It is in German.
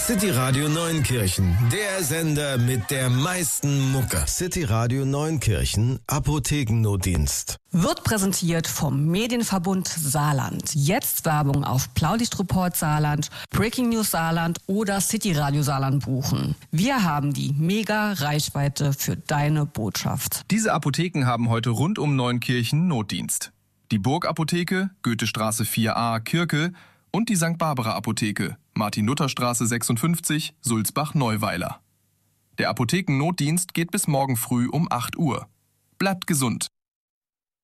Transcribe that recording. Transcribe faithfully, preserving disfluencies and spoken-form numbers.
City Radio Neunkirchen, der Sender mit der meisten Mucke. City Radio Neunkirchen, Apothekennotdienst. Wird präsentiert vom Medienverbund Saarland. Jetzt Werbung auf Blaulichtreport Saarland, Breaking News Saarland oder City Radio Saarland buchen. Wir haben die Mega-Reichweite für deine Botschaft. Diese Apotheken haben heute rund um Neunkirchen Notdienst. Die Burg-Apotheke, Goethestraße vier a, Kirke und die Sankt Barbara Apotheke, Martin-Luther-Straße sechsundfünfzig, Sulzbach-Neuweiler. Der Apothekennotdienst geht bis morgen früh um acht Uhr. Bleibt gesund.